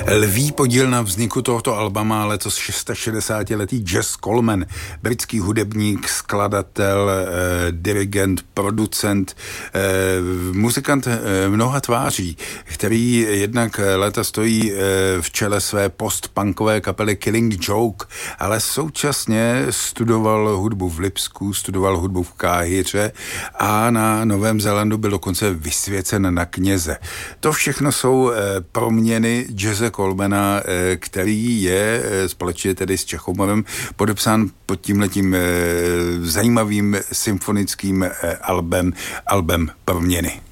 Lví podíl na vzniku tohoto alba má letos 660-letý Jazz Coleman, britský hudebník, skladatel, dirigent, producent, muzikant mnoha tváří, který jednak léta stojí v čele své post-punkové kapely Killing Joke, ale současně studoval hudbu v Lipsku, studoval hudbu v Káhiře a na Novém Zélandu byl dokonce vysvěcen na kněze. To všechno jsou proměny Jazze Colemana, který je společně tedy s Čechomorem podepsán pod tímhletím zajímavým symfonickým albem Proměny.